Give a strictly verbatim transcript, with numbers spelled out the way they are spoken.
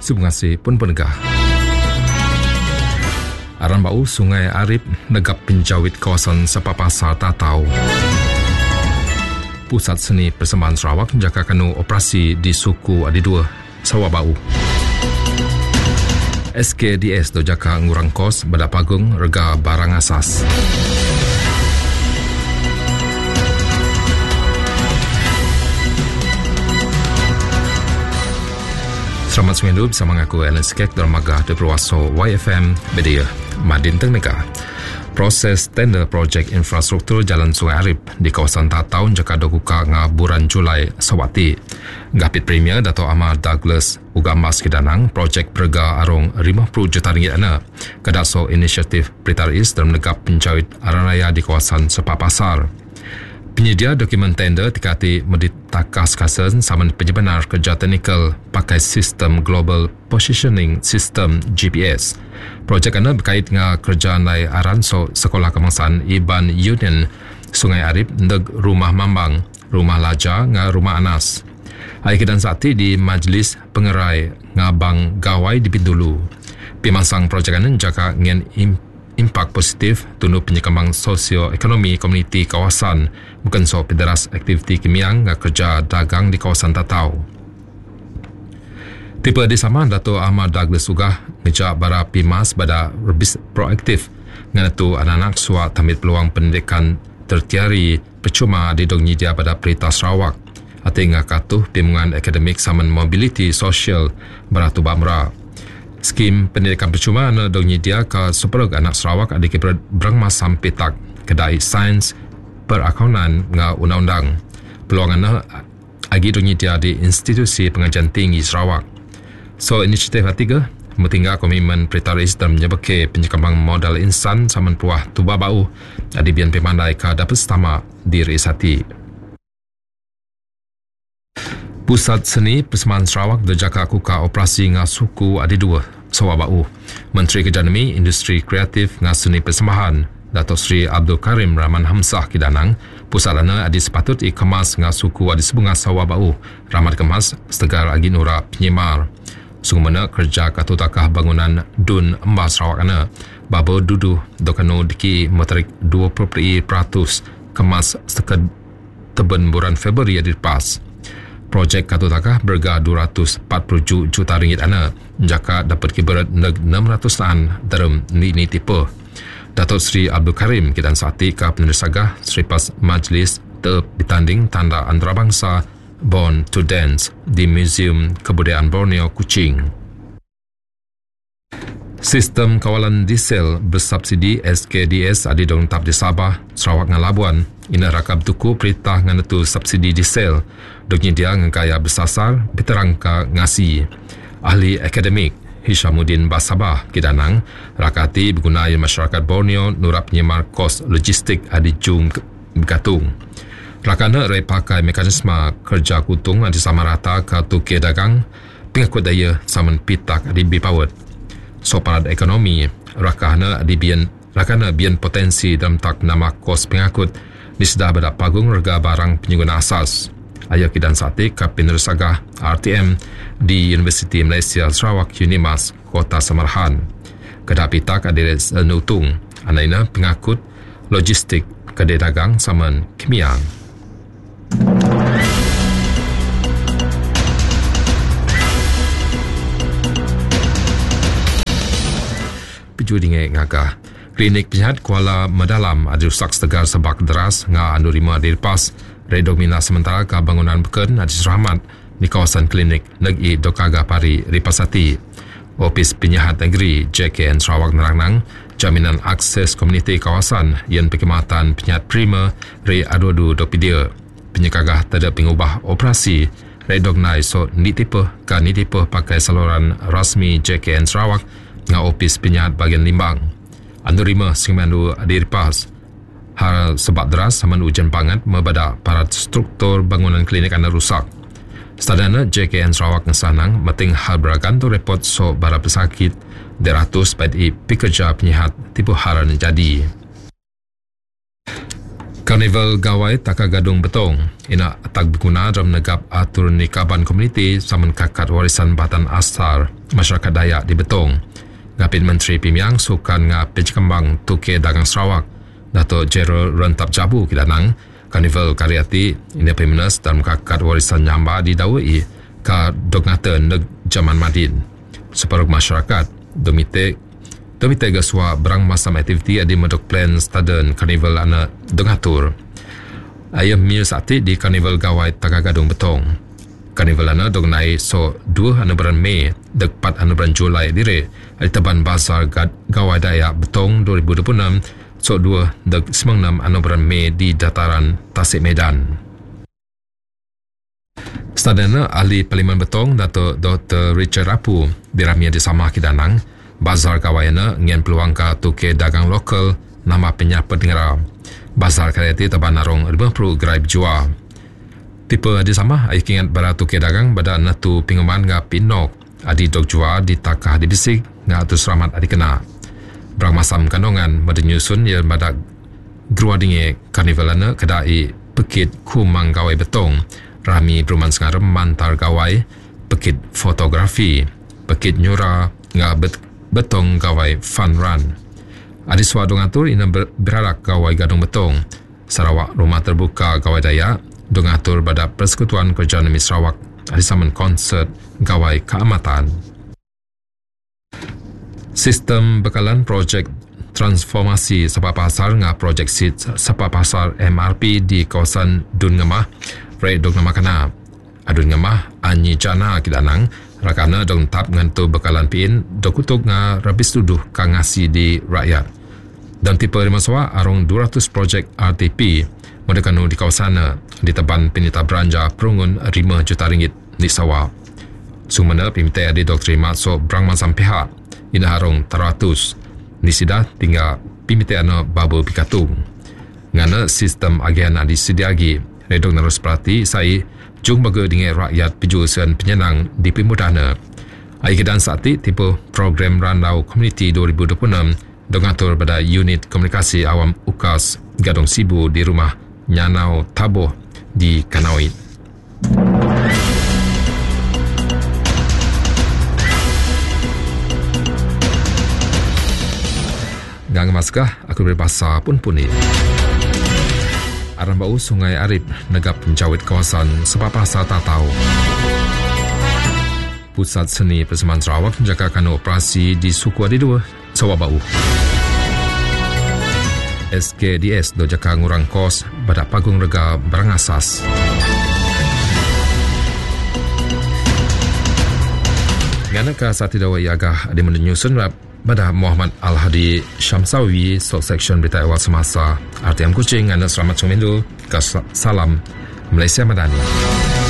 Subngasi pun penegah. Aran bau Sungai Arif negap penjawit kawasan Sepapasar Tatau. Pusat Seni Persembahan Sarawak menjaga kanu operasi di suku Adi dua Sawah Bau. S K D S dojaka ngurang kos bada pagung rega barang asas. Selamat seminggu bersama aku Alan Skek dalam magah di Perwaso Y F M Bedia Madin Tengah. Proses tender projek infrastruktur Jalan Sungai Arif di kawasan Tatau jaka dokuka nga bulan Julai sawati. Gapit Premier Dato' Ahmad Douglas uga mas kidanang projek berga arung lima puluh juta ringgit ana kedaso inisiatif Pritaris dalam negap pencawit aran raya di kawasan Sepapasar. Penyedia dokumen tender tikati meditakas kasen sama penyebenar kerja teknikal pakai sistem Global Positioning System G P S. Projek anda berkait dengan kerja nai aran so sekolah kebangsaan Iban Union Sungai Arif neg rumah Mambang, rumah Laja nga rumah Anas. Hai kedan sakti di Majlis Pengerai ngabang gawai di Bintulu. Pimasang projek anda jaka ngin im impak positif tunu penyekembang sosio-ekonomi komuniti kawasan bukan so pederas aktiviti kimiang nga kerja dagang di kawasan Tatau. Tipe di sama Dato' Ahmad Douglas juga ngejak bara pimas bada lebih proaktif ngana tu anak-anak suat tamit peluang pendidikan tertiari percuma di dong nyidia pada Perintah Sarawak ati nga katuh bimbingan akademik saman mobility sosial baratu bamra. Skim pendidikan percuma na dong nyidia ke seperug anak Sarawak adik berangmas sampai tak kedai sains perakaunan nga undang-undang. Peluangan na agi dong nyidia di institusi pengajian tinggi Sarawak. So inisiatif ketiga metinggal komitmen Pritaris dan menyebabkan penyekembang modal insan saman puah tuba bau adi bian pemandai ke dapat setama diri sati. Pusat Seni Persembahan Sarawak dojaka kuka operasi nga suku Adi dua Sawah Bau. Menteri Akademi Industri Kreatif nga Seni Persembahan Dato' Sri Abdul Karim Rahman Hamzah kidanang pusat lana adi sepatut ikemas nga suku Adi Sebunga Sawah Bau ramad kemas setegar agi nura penyimar. Sungguh mana kerja katutakah bangunan Dun Embah Sarawak ana babo dudu dokano diki materik dua puluh peratus kemas setekad teben bulan Februari adi pas. Projek katutakah berga dua ratus empat puluh juta ringgit ana jaka dapat kiberat neg enam ratus an dalam ni ni tipe. Datuk Sri Abdul Karim kidan sati ka penerisagah seripas majlis ter ditanding tanda antarabangsa Born to Dance di Museum Kebudayaan Borneo Kuching. Sistem kawalan diesel bersubsidi S K D S adi dong tap di Sabah, Sarawak ngan Labuan. Ina rakab tuku perintah ngan tu subsidi diesel. Dognya dia ngaya bersasar biterangka ngasi. Ahli akademik Hishamuddin Basabah kidanang rakati bergunai masyarakat Borneo nurap nyemar kos logistik adi jum bergatung. Rakana rai pakai mekanisme kerja kutung adi sama rata ke tuke dagang pengakut daya saman pitak adi bipawat. Soparat ekonomi rakana adi bian rakana bian potensi dalam tak nama kos pengakut diseda pada pagung rega barang pengguna asas. Ayah kidan sati ke penerisagah R T M di Universiti Malaysia Sarawak Unimas Kota Samarahan. Kedai pitak adi nutung anaina pengakut logistik kedai dagang saman kimiang. Piju dingai ngagah klinik penyihat Kuala Medalam ada rusak setegar sebab deras nga anu lima dirpas redomina sementara ke bangunan beken Hadis Rahmat di kawasan klinik Negi Dokaga Pari Ripasati. Opis Penyihat Negeri J K N Sarawak nerangnang jaminan akses komuniti kawasan yang perkhidmatan penyihat prima re aduadu dopidia penyekagah tidak pengubah operasi redognai so nitipe ka nitipe pakai saluran rasmi J K N Sarawak nga opis penyihat bagian limbang. Anu rima singandu dirpas hal sebab deras saman hujan banget membada parat struktur bangunan klinik anda rusak. Stadana J K N Sarawak ngesanang meting hal beragantu report so bara pesakit deratus pada pekerja penyihat tipu haran jadi. Karnival Gawai Taka Gadung Betong ina atak berguna dalam negap atur nikaban komuniti saman kakat warisan Batan Astar masyarakat Dayak di Betong. Ngapin Menteri Pimiang Sukan ngapin kembang Tuke Dagang Sarawak Dato' Jero Rentap Jabu Kidanang Karnival Karyati ina pemenas dalam kakat warisan Nyamba di Dawai ka Dogngata neg Jaman Madin. Separuh masyarakat domite Domite gaswa berang masam aktiviti di medok plan staden Karnival ana dongatur. Ayah mil sakti di Karnival Gawai Taka Gadung Betong. Karnival ana dong nai so dua anu bulan Mei dek empat anu bulan Julai dire di Taban Bazar Gawai Dayak Betong dua ribu dua puluh enam so dua dek sembilan enam anu bulan Mei di dataran Tasik Medan. Stadana ahli Parlimen Betong Dato' Doktor Richard Apu biramia di Samah Kidanang Bazar Gawaiana ngian peluang ka tuke dagang lokal nama penyapa dengar. Bazar Karyati taban narong lima puluh gerai berjual. Tipe di sama ai kingat bara tuke dagang bada natu pingaman nga pinok adi dok jual di takah di bisik nga atu selamat adi kena. Berang masam kandongan bada nyusun ya bada grua dinge karnivalana kedai pekit kumang Gawai Betong rami perumahan sengarem mantar Gawai pekit fotografi pekit nyura nga bet Betong Gawai Fun Run. Adi suadu ngatur ina berarak Gawai Gadung Betong. Sarawak Rumah Terbuka Gawai Dayak dongatur pada Persekutuan Kerja Negeri Sarawak adi saman konsert Gawai Keamatan. Sistem bekalan projek transformasi Sapa Pasar nga projek sit Sapa Pasar M R P di kawasan Dun Ngemah Rai Dong Nama Kana. Adun Ngemah Anyi Jana Kidanang rakana dong tap ngantu bekalan pin dokutuk nga rabis tuduh kang ngasi di rakyat. Dan tipe rimaswa arong dua ratus projek R T P modekanu di kawasan di teban pinita beranja perungun lima juta ringgit di Sarawak. Sumana pimite di Doktor Matso brang masam pihak ina arong teratus ni sida tinggal pimite ana babu pikatung. Ngana sistem agen adi sediagi redok narus perhati sai jung baga dengan rakyat pejurusan penyenang di Pimudana. Aikidan sakti tipe program Randau Komuniti dua ribu dua puluh enam dongatur pada unit komunikasi awam U K A S Gadong Sibu di rumah Nyanau Taboh di Kanawit. Gang maskah aku berbahasa pun punit. Aram bau Sungai Arif negap pencawit kawasan Sapa Pasar Tatau. Pusat Seni Persembahan Sarawak menjagakan operasi di suku adi dua Sawak Bau. S K D S do jaka ngurang kos pada pagung rega barang asas. Nganaka saat tidak agah ada menyusun pada Muhammad Al-Hadi Syamsawi Sok Seksyen Berita Awal Semasa R T M Kuching anda selamat sumindu salam Malaysia Madani.